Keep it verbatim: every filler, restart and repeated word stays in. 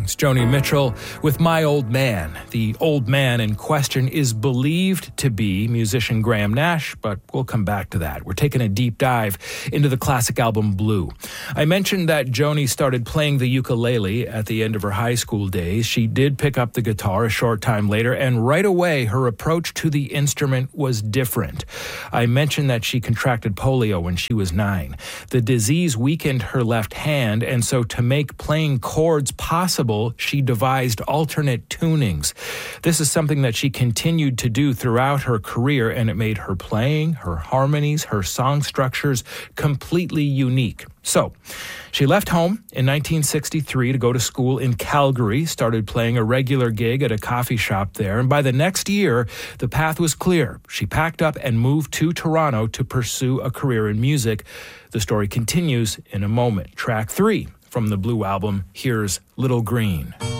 It's Joni Mitchell with My Old Man. The old man in question is believed to be musician Graham Nash, but we'll come back to that. We're taking a deep dive into the classic album Blue. I mentioned that Joni started playing the ukulele at the end of her high school days. She did pick up the guitar a short time later, and right away her approach to the instrument was different. I mentioned that she contracted polio when she was nine. The disease weakened her left hand, and so to make playing chords possible, she devised alternate tunings. This is something that she continued to do throughout her career, and it made her playing, her harmonies, her song structures completely unique. So, she left home in nineteen sixty-three to go to school in Calgary, started playing a regular gig at a coffee shop there, and by the next year, the path was clear. She packed up and moved to Toronto to pursue a career in music. The story continues in a moment. Track three from the Blue album, here's Little Green.